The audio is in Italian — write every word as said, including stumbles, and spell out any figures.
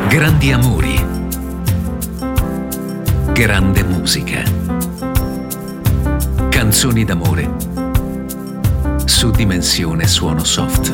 Grandi amori. Grande musica. Canzoni d'amore su Dimensione Suono Soft.